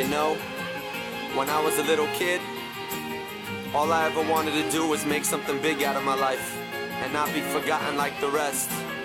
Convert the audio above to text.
You know, when I was a little kid, all I ever wanted to do was make something big out of my life and not be forgotten like the rest.